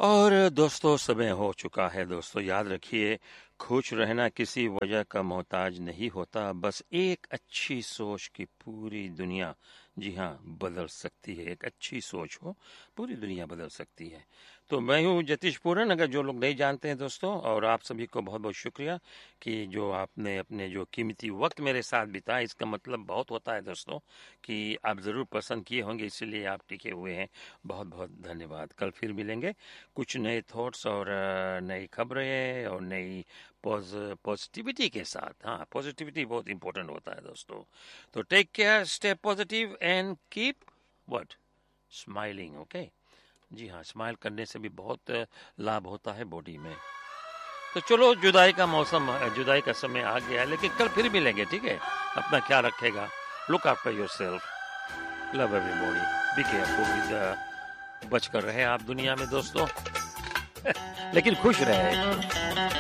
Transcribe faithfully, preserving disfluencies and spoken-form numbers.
और दोस्तों समय हो चुका है। दोस्तों याद रखिए, खुश रहना किसी वजह का मोहताज नहीं होता, बस एक अच्छी सोच की पूरी दुनिया, जी हाँ, बदल सकती है। एक अच्छी सोच हो, पूरी दुनिया बदल सकती है। तो मैं हूँ जतीश पूरन, अगर जो लोग नहीं जानते हैं दोस्तों, और आप सभी को बहुत बहुत शुक्रिया कि जो आपने अपने जो कीमती वक्त मेरे साथ बिताया। इसका मतलब बहुत होता है दोस्तों कि आप ज़रूर पसंद किए होंगे, इसीलिए आप टिके हुए हैं। बहुत बहुत धन्यवाद। कल फिर मिलेंगे कुछ नए थॉट्स और अ, नई खबरें और नई पॉज पॉजिटिविटी के साथ। हाँ, पॉजिटिविटी बहुत इंपॉर्टेंट होता है दोस्तों। तो take care, stay positive and keep what smiling. Okay, जी हाँ, स्माइल करने से भी बहुत अ, लाभ होता है बॉडी में। तो चलो, जुदाई का मौसम अ, जुदाई का समय आ गया है, लेकिन कल फिर मिलेंगे, ठीक है। अपना ख्याल रखेगा। Look after yourself. Love everybody. Be careful. बच कर रहे आप दुनिया में दोस्तों। लेकिन खुश रहे।